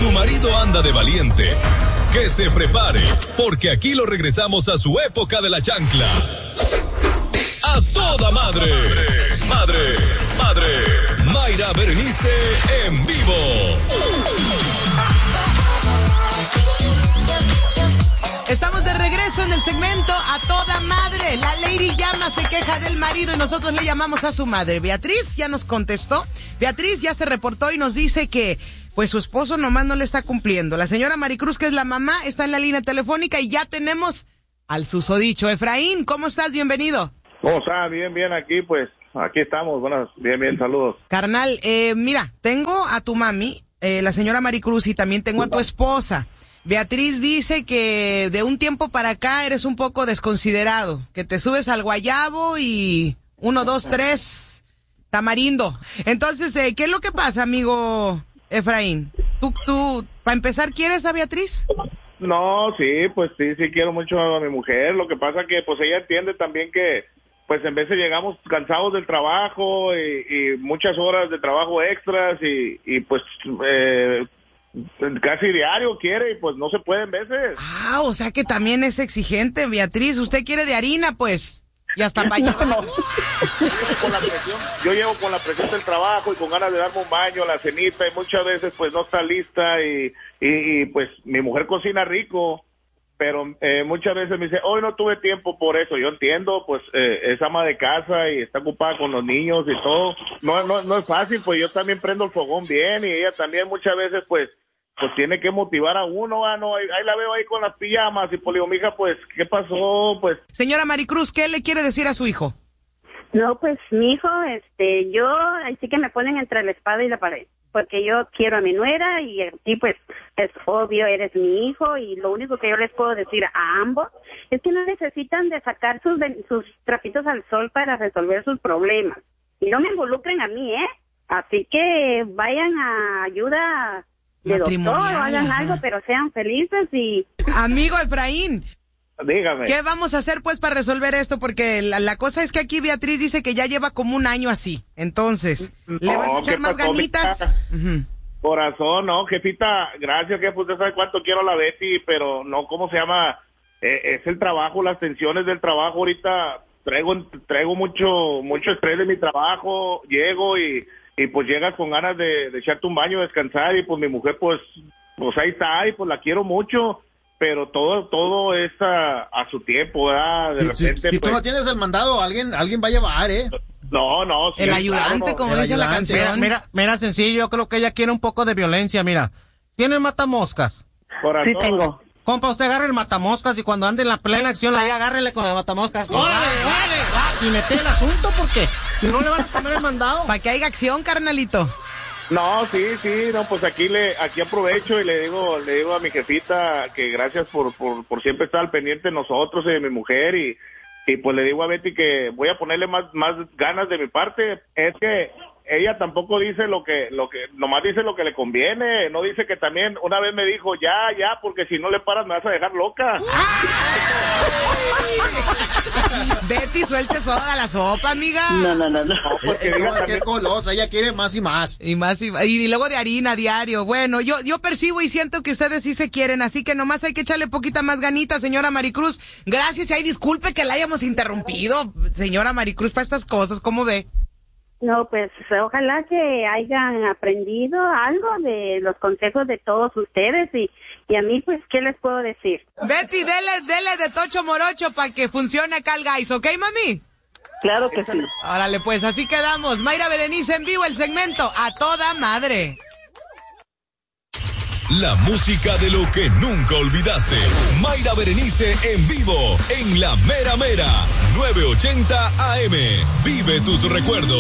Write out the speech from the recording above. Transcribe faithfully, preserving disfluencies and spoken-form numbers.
tu marido anda de valiente, que se prepare, porque aquí lo regresamos a su época de la chancla. A toda madre, madre, madre. Mayra Berenice en vivo. Estamos de regreso en el segmento A Toda Madre. La lady llama, se queja del marido y nosotros le llamamos a su madre. Beatriz ya nos contestó. Beatriz ya se reportó y nos dice que pues su esposo nomás no le está cumpliendo. La señora Maricruz, que es la mamá, está en la línea telefónica y ya tenemos al susodicho. Efraín, ¿cómo estás? Bienvenido. ¿Cómo está? Bien, bien, aquí pues, aquí estamos. Buenas, bien, bien, saludos. Carnal, eh, mira, tengo a tu mami, eh, la señora Maricruz, y también tengo a tu esposa. Beatriz dice que de un tiempo para acá eres un poco desconsiderado, que te subes al guayabo y uno, dos, tres, tamarindo. Entonces, eh, ¿qué es lo que pasa, amigo Efraín? ¿Tú, tú, para empezar, quieres a Beatriz? No, sí, pues sí, sí quiero mucho a mi mujer. Lo que pasa que pues ella entiende también que pues en veces llegamos cansados del trabajo y, y muchas horas de trabajo extras y, y pues eh, casi diario quiere y pues no se puede en veces. Ah, o sea que también es exigente, Beatriz. Usted quiere de harina, pues. Y hasta para allá. No, no. Con la presión, yo llego con la presión del trabajo y con ganas de darme un baño, la cenita, y muchas veces pues no está lista y, y, y pues mi mujer cocina rico, pero eh, muchas veces me dice, hoy no tuve tiempo por eso. Yo entiendo, pues eh, es ama de casa y está ocupada con los niños y todo. No, no, no es fácil, pues yo también prendo el fogón bien y ella también muchas veces pues pues tiene que motivar a uno, ah, no, ahí, ahí la veo ahí con las pijamas y pues le digo, mija, pues, ¿qué pasó? Pues. Señora Maricruz, ¿qué le quiere decir a su hijo? No, pues, mi hijo, este, yo, ahí sí que me ponen entre la espada y la pared, porque yo quiero a mi nuera y aquí, pues, es obvio, eres mi hijo y lo único que yo les puedo decir a ambos es que no necesitan de sacar sus, sus trapitos al sol para resolver sus problemas y no me involucren a mí, ¿eh? Así que vayan a ayuda de doctor, hagan algo, pero sean felices y... Amigo Efraín, dígame. ¿Qué vamos a hacer pues para resolver esto? Porque la, la cosa es que aquí Beatriz dice que ya lleva como un año así. Entonces, no, ¿le vas a echar más pasó, ganitas? Uh-huh. Corazón, no, jefita, gracias, que usted sabe cuánto quiero a la Betty, pero no, ¿cómo se llama? Eh, es el trabajo, las tensiones del trabajo. Ahorita traigo traigo mucho mucho estrés de mi trabajo, llego y... y pues llegas con ganas de, de echarte un baño, descansar, y pues mi mujer pues pues ahí está, y pues la quiero mucho, pero todo todo es a, a su tiempo, ¿verdad? De si, repente si, si pues, tú no tienes el mandado, alguien alguien va a llevar, ¿eh? No, no. Sí, el ayudante, claro, como el dice la ayudante. canción. Mira, mira, mira, sencillo, yo creo que ella quiere un poco de violencia, mira. ¿Tiene matamoscas? Corazón. Sí tengo. Compa, usted agarre el matamoscas y cuando ande en la plena acción, ahí agárrele con el matamoscas. ¡Órale, órale! Y mete el asunto porque si no le van a comer el mandado. Para que haya acción, carnalito. No, sí, sí, no, pues aquí le aquí aprovecho y le digo le digo a mi jefita que gracias por por, por siempre estar al pendiente de nosotros y de mi mujer y y pues le digo a Betty que voy a ponerle más más ganas de mi parte. Es que ella tampoco dice lo que lo que nomás dice lo que le conviene, no dice que también una vez me dijo ya ya porque si no le paras me vas a dejar loca. Betty, suelte soda a la sopa, amiga. No, no, no, no. Porque Eh, diga no, es que también- es golosa, ella quiere más y más. Y más y, y luego de harina diario. Bueno, yo yo percibo y siento que ustedes sí se quieren, así que nomás hay que echarle poquita más ganita, señora Maricruz. Gracias, y ay, disculpe que la hayamos interrumpido, señora Maricruz, para estas cosas, ¿cómo ve? No, pues ojalá que hayan aprendido algo de los consejos de todos ustedes y, y a mí, pues, ¿qué les puedo decir? Betty, dele, dele de tocho morocho para que funcione acá el guys, ¿ok, mami? Claro que sí. Órale, pues, así quedamos. Mayra Berenice en vivo, el segmento A Toda Madre. La música de lo que nunca olvidaste. Mayra Berenice en vivo en La Mera Mera. nueve ochenta A M. Vive tus recuerdos.